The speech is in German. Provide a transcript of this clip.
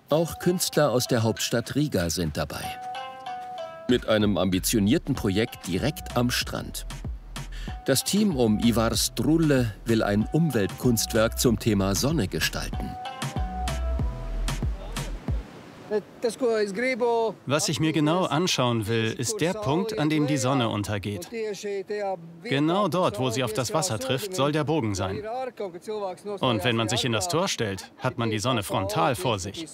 Auch Künstler aus der Hauptstadt Riga sind dabei. Mit einem ambitionierten Projekt direkt am Strand. Das Team um Ivar Strulle will ein Umweltkunstwerk zum Thema Sonne gestalten. Was ich mir genau anschauen will, ist der Punkt, an dem die Sonne untergeht. Genau dort, wo sie auf das Wasser trifft, soll der Bogen sein. Und wenn man sich in das Tor stellt, hat man die Sonne frontal vor sich.